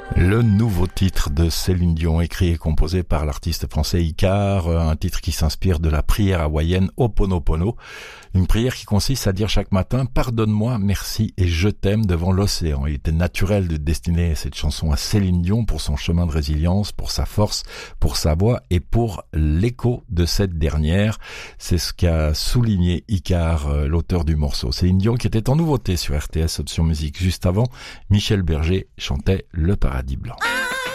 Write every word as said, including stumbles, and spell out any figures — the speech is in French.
Le nouveau titre de Céline Dion, écrit et composé par l'artiste français Icare, un titre qui s'inspire de la prière hawaïenne Ho'oponopono, une prière qui consiste à dire chaque matin « Pardonne-moi, merci et je t'aime » devant l'océan. Il était naturel de destiner cette chanson à Céline Dion pour son chemin de résilience, pour sa force, pour sa voix et pour l'écho de cette dernière. C'est ce qu'a souligné Icare, l'auteur du morceau. Céline Dion qui était en nouveauté sur R T S Option Musique. Juste avant, Michel Berger chantait Le Paradis Blanc.